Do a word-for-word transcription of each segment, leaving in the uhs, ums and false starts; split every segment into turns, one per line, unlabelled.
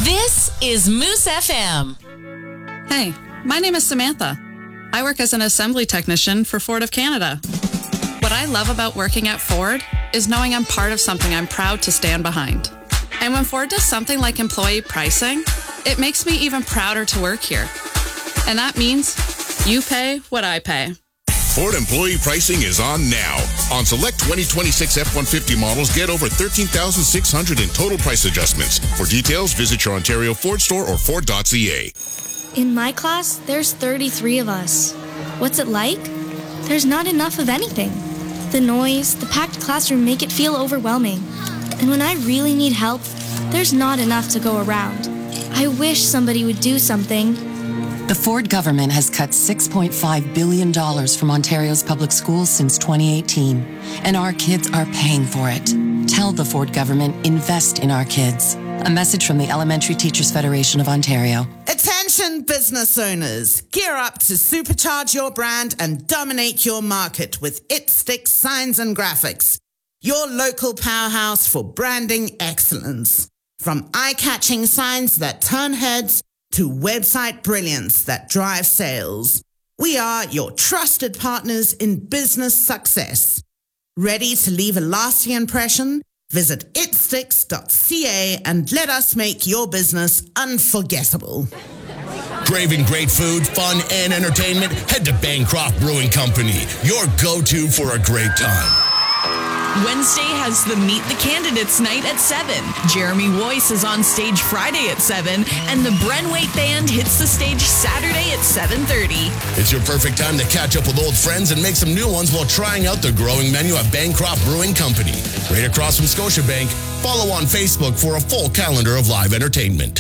This is Moose F M.
Hey, my name is Samantha. I work as an assembly technician for Ford of Canada. What I love about working at Ford is knowing I'm part of something I'm proud to stand behind. And when Ford does something like employee pricing, it makes me even prouder to work here. And that means you pay what I pay.
Ford employee pricing is on now. On select twenty twenty-six F one fifty models, get over thirteen thousand six hundred in total price adjustments. For details, visit your Ontario Ford store or Ford dot C A.
In my class, there's thirty-three of us. What's it like? There's not enough of anything. The noise, the packed classroom make it feel overwhelming. And when I really need help, there's not enough to go around. I wish somebody would do something.
The Ford government has cut six point five billion dollars from Ontario's public schools since twenty eighteen, and our kids are paying for it. Tell the Ford government, invest in our kids. A message from the Elementary Teachers Federation of Ontario.
Attention business owners, gear up to supercharge your brand and dominate your market with ItStick Signs and Graphics, your local powerhouse for branding excellence. From eye-catching signs that turn heads to website brilliance that drives sales, we are your trusted partners in business success. Ready to leave a lasting impression? Visit itsticks dot c a and let us make your business unforgettable.
Craving great food, fun, and entertainment? Head to Bancroft Brewing Company, your go-to for a great time.
Wednesday has the Meet the Candidates night at seven. Jeremy Weiss is on stage Friday at seven, and the Brenwaite Band hits the stage Saturday at seven thirty.
It's your perfect time to catch up with old friends and make some new ones while trying out the growing menu at Bancroft Brewing Company. Right across from Scotiabank. Follow on Facebook for a full calendar of live entertainment.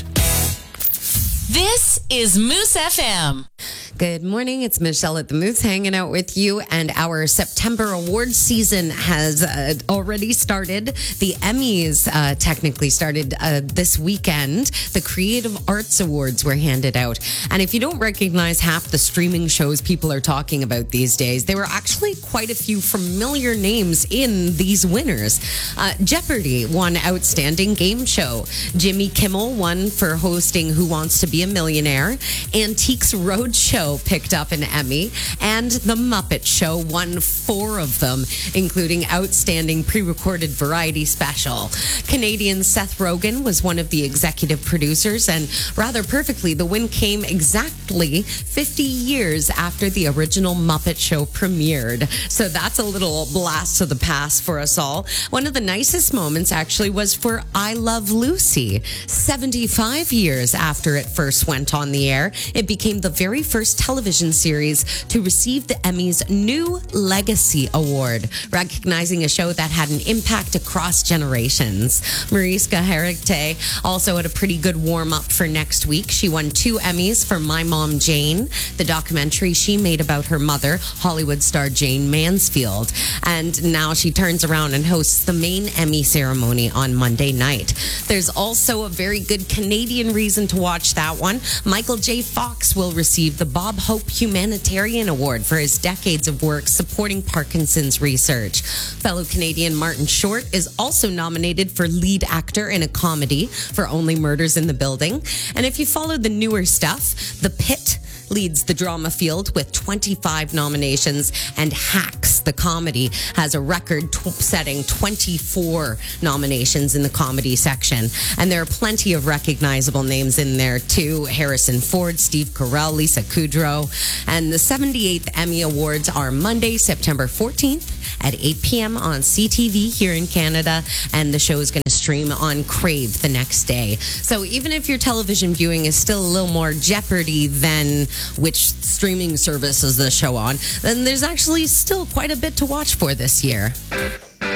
This is Moose F M.
Good morning. It's Michelle at the Moose hanging out with you, and our September award season has uh, already started. The Emmys uh, technically started uh, this weekend. The Creative Arts Awards were handed out. And if you don't recognize half the streaming shows people are talking about these days, there were actually quite a few familiar names in these winners. Uh, Jeopardy won Outstanding Game Show. Jimmy Kimmel won for hosting Who Wants to Be a Millionaire. Antiques Roadshow picked up an Emmy, and The Muppet Show won four of them, including Outstanding Pre-Recorded Variety Special. Canadian Seth Rogen was one of the executive producers, and rather perfectly, the win came exactly fifty years after the original Muppet Show premiered. So that's a little blast to the past for us all. One of the nicest moments actually was for I Love Lucy. seventy-five years after it first went on the air, it became the very first television series to receive the Emmy's new Legacy Award, recognizing a show that had an impact across generations. Mariska Hargitay also had a pretty good warm-up for next week. She won two Emmys for My Mom Jane, the documentary she made about her mother, Hollywood star Jane Mansfield. And now she turns around and hosts the main Emmy ceremony on Monday night. There's also a very good Canadian reason to watch that one. Michael J. Fox will receive the Bob Hope Humanitarian Award for his decades of work supporting Parkinson's research. Fellow Canadian Martin Short is also nominated for lead actor in a comedy for Only Murders in the Building. And if you follow the newer stuff, The Pit leads the drama field with twenty-five nominations, and Hacks, the comedy, has a record-setting twenty-four nominations in the comedy section. And there are plenty of recognizable names in there, too. Harrison Ford, Steve Carell, Lisa Kudrow. And the seventy-eighth Emmy Awards are Monday, September fourteenth at eight p.m. on C T V here in Canada, and the show is going to stream on Crave the next day. So even if your television viewing is still a little more Jeopardy than which streaming service is the show on, then there's actually still quite a bit to watch for this year.